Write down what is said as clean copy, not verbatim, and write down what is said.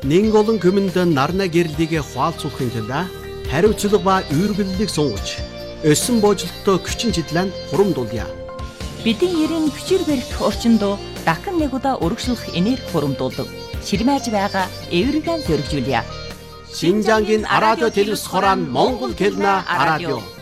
Нэг олон хүмүнд нарна гэрлийг хуалцуулахын тулд хариуцлага ба үргэлжлэлийг сунгаж, өссөн боожилттой хүчин чиглэн хурамдуулъя. Бидний ерийн хүчээр барих орчинд дахин нэг удаа урагшлах энерги хурамдуулдаг. Ширмэж байгаа эвэргэн зөргижүүлье. Шинжангийн радио телевиз хорон Монгол хэлний радио.